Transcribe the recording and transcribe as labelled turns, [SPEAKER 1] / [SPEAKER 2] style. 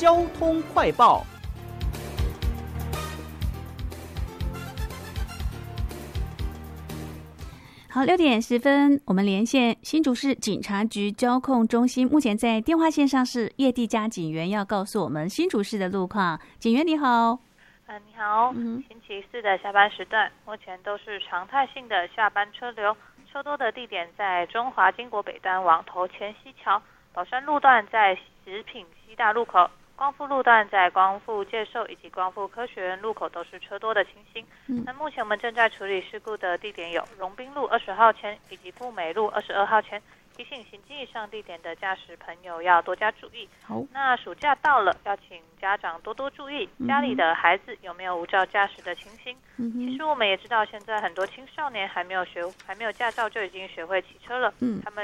[SPEAKER 1] 交通快报。
[SPEAKER 2] 好，6:10，我们连线新竹市警察局交控中心，目前在电话线上是叶地佳警员，要告诉我们新竹市的路况。警员你好。
[SPEAKER 3] 你好，星期四的下班时段，目前都是常态性的下班车流，车多的地点在中华经国北段往头前溪桥，宝山路段在食品西大路口，光复路段在光复介寿以及光复科学园路口都是车多的情形。那目前我们正在处理事故的地点有荣滨路20号前以及富美路22号前，提醒行经以上地点的驾驶朋友要多加注意。
[SPEAKER 2] 好，
[SPEAKER 3] 那暑假到了，要请家长多多注意家里的孩子有没有无照驾驶的情形。其实我们也知道，现在很多青少年还没有驾照就已经学会骑车了，他们